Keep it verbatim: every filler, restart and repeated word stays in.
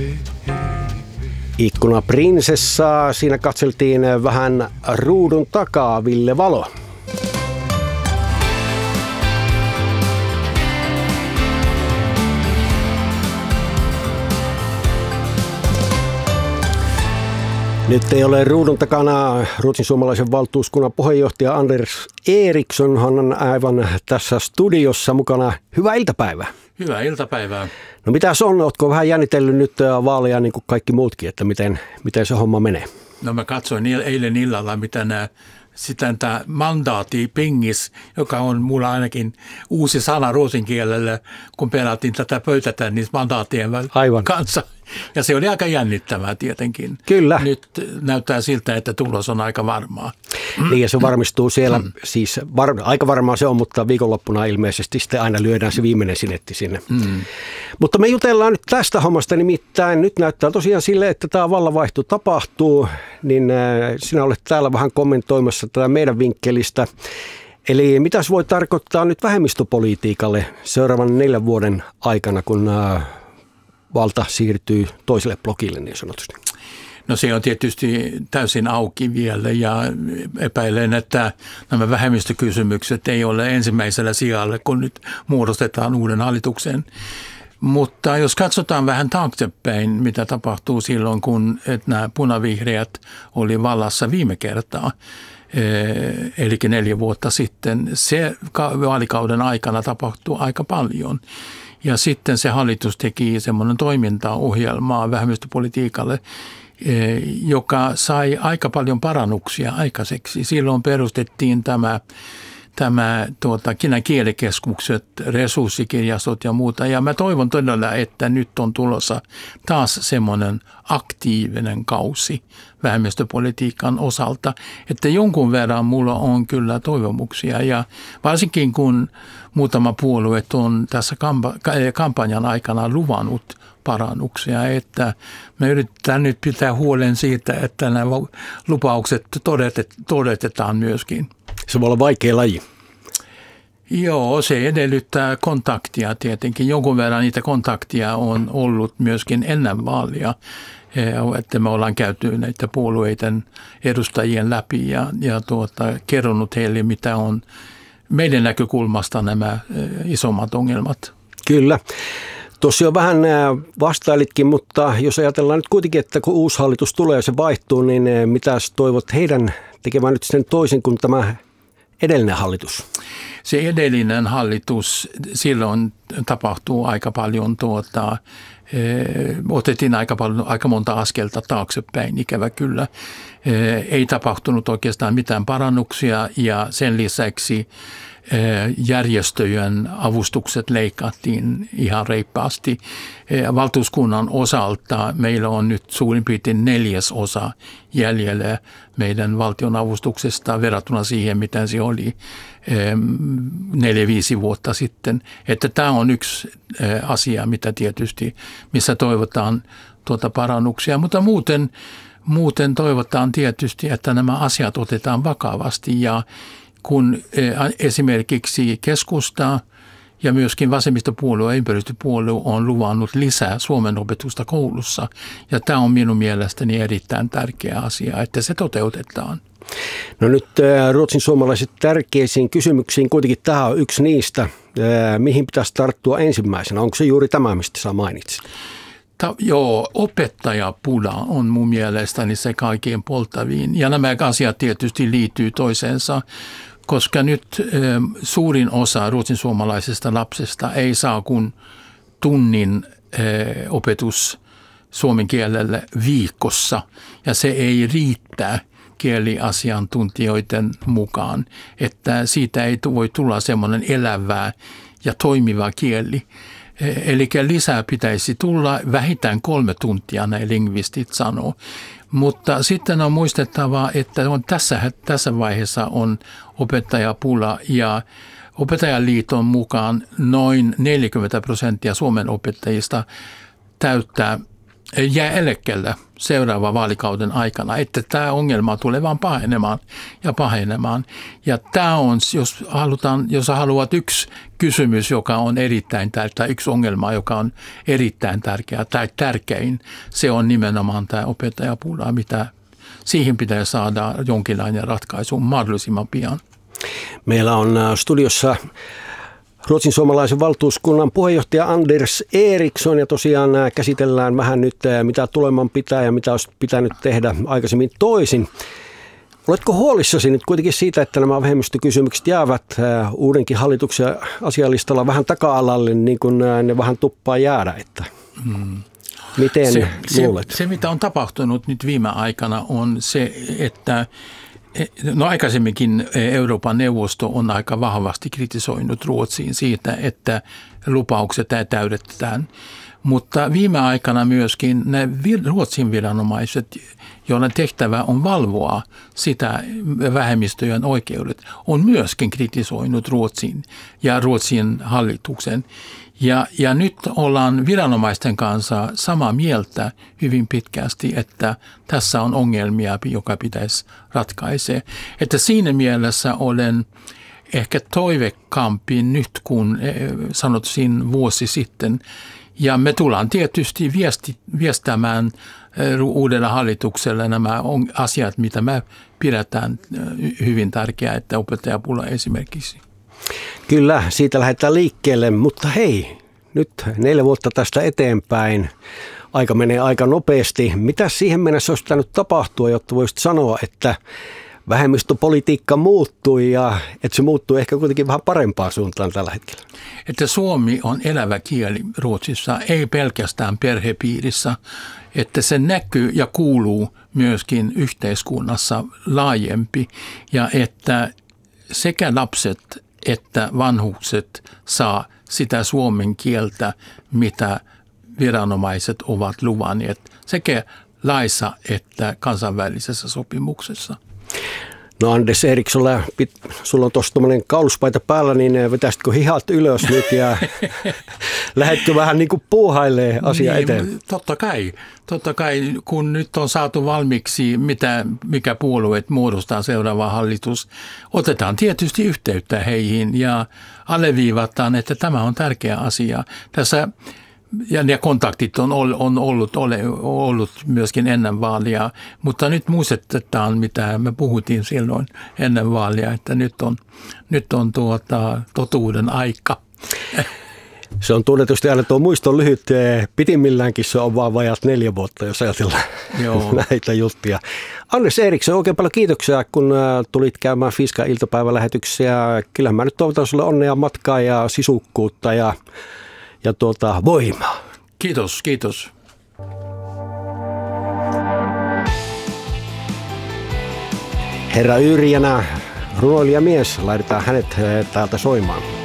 Ikkuna prinsessaa, siinä katseltiin vähän ruudun takaa, Ville Valo. Nyt ei ole ruudun takana Ruotsin suomalaisen valtuuskunnan puheenjohtaja Anders Eriksson. Hän on aivan tässä studiossa mukana. Hyvää iltapäivää. Hyvää iltapäivää. No mitäs on? Ootko vähän jännitellyt nyt vaaleja niin kuin kaikki muutkin, että miten, miten se homma menee? No mä katsoin eilen illalla, mitä nämä sitten tämä mandaatti pingis, joka on mulla ainakin uusi sana ruotsin kielellä, kun pelattiin tätä pöytätä niistä mandaattien Aivan. kanssa. Ja se oli aika jännittävää tietenkin. Kyllä. Nyt näyttää siltä, että tulos on aika varmaa. Niin ja se varmistuu siellä, mm. siis var, aika varmaa se on, mutta viikonloppuna ilmeisesti sitten aina lyödään se viimeinen sinetti sinne. Mm. Mutta me jutellaan nyt tästä hommasta, nimittäin nyt näyttää tosiaan sille, että tämä vallanvaihto tapahtuu, niin sinä olet täällä vähän kommentoimassa tätä meidän vinkkelistä. Eli mitä se voi tarkoittaa nyt vähemmistöpolitiikalle seuraavan neljän vuoden aikana, kun valta siirtyy toiselle blokille niin sanotusti? No se on tietysti täysin auki vielä ja epäilen, että nämä vähemmistökysymykset ei ole ensimmäisellä sijalla, kun nyt muodostetaan uuden hallituksen. Mutta jos katsotaan vähän taaksepäin, mitä tapahtuu silloin, kun nämä punavihreät oli vallassa viime kertaa, eli neljä vuotta sitten, se vaalikauden aikana tapahtuu aika paljon. Ja sitten se hallitus teki semmoinen toimintaohjelmaa vähemmistöpolitiikalle, joka sai aika paljon parannuksia aikaiseksi. Silloin perustettiin tämä, tämä tuota, kielikeskukset, resurssikirjastot ja muuta. Ja mä toivon todella, että nyt on tulossa taas semmoinen aktiivinen kausi vähemmistöpolitiikan osalta, että jonkun verran mulla on kyllä toivomuksia ja varsinkin kun muutama puolue on tässä kampanjan aikana luvannut parannuksia, että me yritetään nyt pitää huolen siitä, että nämä lupaukset todetetaan myöskin. Se voi olla vaikea laji. Joo, se edellyttää kontaktia tietenkin. Jonkun verran niitä kontaktia on ollut myöskin ennen vaalia, että me ollaan käyty näitä puolueiden edustajien läpi ja, ja tuota, kerronut heille, mitä on meidän näkökulmasta nämä isommat ongelmat. Kyllä. Tuossa jo vähän vastailitkin, mutta jos ajatellaan nyt kuitenkin, että kun uusi hallitus tulee ja se vaihtuu, niin mitäs toivot heidän tekemään nyt sen toisin kuin tämä edellinen hallitus? Se edellinen hallitus, silloin tapahtuu aika paljon, tuota, eh, otettiin aika, paljon, aika monta askelta taaksepäin, ikävä kyllä. Eh, ei tapahtunut oikeastaan mitään parannuksia ja sen lisäksi eh, järjestöjen avustukset leikattiin ihan reippaasti. Eh, valtuuskunnan osalta meillä on nyt suurin piirtein neljäs osa jäljellä meidän valtion avustuksesta verrattuna siihen, mitä se oli neljä, viisi vuotta sitten. Että tämä on yksi asia, mitä tietysti, missä toivotaan tuota parannuksia, mutta muuten, muuten toivotaan tietysti, että nämä asiat otetaan vakavasti ja kun esimerkiksi keskusta ja myöskin vasemmistopuolue ja ympäristöpuolue on luvannut lisää suomen opetusta koulussa. Ja tämä on minun mielestäni erittäin tärkeä asia, että se toteutetaan. No nyt ruotsin suomalaiset tärkeisiin kysymyksiin, kuitenkin tämä on yksi niistä. Mihin pitäisi tarttua ensimmäisenä? Onko se juuri tämä, mistä sä mainitsit? Ta- joo, opettajapula on mun mielestäni se kaikkein polttaviin. Ja nämä asiat tietysti liittyy toiseensa. Koska nyt e, suurin osa ruotsin suomalaisesta lapsesta ei saa kuin tunnin e, opetus suomen kielelle viikossa ja se ei riittää kieliasiantuntijoiden mukaan, että siitä ei voi tulla semmoinen elävää ja toimiva kieli. E, eli lisää pitäisi tulla vähintään kolme tuntia, näin lingvistit sanoo. Mutta sitten on muistettava, että on tässä, tässä vaiheessa on opettajapula ja Opettajaliiton mukaan noin neljäkymmentä prosenttia Suomen opettajista täyttää jää eläkkeelle seuraavan vaalikauden aikana, että tämä ongelma tulee vaan pahenemaan ja pahenemaan. Ja tämä on, jos, halutaan, jos haluat yksi kysymys, joka on erittäin tärkeä, yksi ongelma, joka on erittäin tärkeä tai tärkein, se on nimenomaan tämä opettajapula, mitä siihen pitää saada jonkinlainen ratkaisu mahdollisimman pian. Meillä on studiossa Ruotsin suomalaisen valtuuskunnan puheenjohtaja Anders Eriksson, ja tosiaan käsitellään vähän nyt, mitä tuleman pitää ja mitä olisi pitänyt tehdä aikaisemmin toisin. Oletko huolissasi nyt kuitenkin siitä, että nämä vähemmistökysymykset jäävät uudenkin hallituksen asialistalla vähän taka-alalle, niin kuin ne vähän tuppaa jäädä? Että hmm. Miten se, luulet? Se, se, mitä on tapahtunut nyt viime aikana, on se, että no aikaisemminkin Euroopan neuvosto on aika vahvasti kritisoinut Ruotsiin siitä, että lupaukset täytetään. Mutta viime aikana myöskin ne Ruotsin viranomaiset, joiden tehtävä on valvoa sitä vähemmistöjen oikeudet, on myöskin kritisoinut Ruotsin ja Ruotsin hallituksen. Ja, ja nyt ollaan viranomaisten kanssa samaa mieltä hyvin pitkästi, että tässä on ongelmia, joka pitäisi ratkaisee. Että siinä mielessä olen ehkä toivekampi nyt, kun sanottiin vuosi sitten. Ja me tullaan tietysti viesti, viestämään uudella hallituksella nämä asiat, mitä me pidetään hyvin tärkeää, että opettajapula esimerkiksi. Kyllä, siitä lähdetään liikkeelle, mutta hei, nyt neljä vuotta tästä eteenpäin. Aika menee aika nopeasti. Mitä siihen mennessä olisi pitänyt tapahtua, jotta voisit sanoa, että vähemmistöpolitiikka muuttui ja että se muuttui ehkä kuitenkin vähän parempaan suuntaan tällä hetkellä? Että suomi on elävä kieli Ruotsissa, ei pelkästään perhepiirissä, että se näkyy ja kuuluu myöskin yhteiskunnassa laajempi ja että sekä lapset että vanhukset saa sitä suomen kieltä, mitä viranomaiset ovat luvanneet sekä laissa että kansainvälisessä sopimuksessa. No Anders Eriksson, sulla on tuossa tuommoinen kauluspaita päällä, niin vetäisitkö hihat ylös nyt ja lähdetkö vähän niin kuin puuhailemaan asiaa niin, eteen? Totta kai, totta kai, kun nyt on saatu valmiiksi, mitä, mikä puolueet muodostaa seuraava hallitus, otetaan tietysti yhteyttä heihin ja alleviivataan, että tämä on tärkeä asia. Tässä Ja ne kontaktit on, on ollut, ole, ollut myöskin ennen vaalia, mutta nyt muistetaan, mitä me puhuttiin silloin ennen vaalia, että nyt on, nyt on tuota, totuuden aika. Se on tunnetusti aina tuo muiston lyhyt, pitimmilläänkin se on vaan vajat neljä vuotta, jos ajatellaan Joo. näitä juttuja. Anders Eriksson, oikein paljon kiitoksia, kun tulit käymään Fiskan iltapäivälähetyksiä. Kyllähän mä nyt toivotan sulle onnea matkaa ja sisukkuutta ja Ja tuota, voimaa. Kiitos, kiitos. Herra Yrjänä, runoilija mies, laitetaan hänet täältä soimaan.